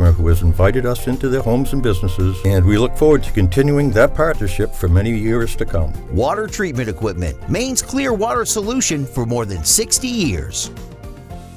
customer who has invited us into their homes and businesses, and we look forward to continuing that partnership for many years to come. Water treatment equipment, Maine's clear water solution for more than 60 years.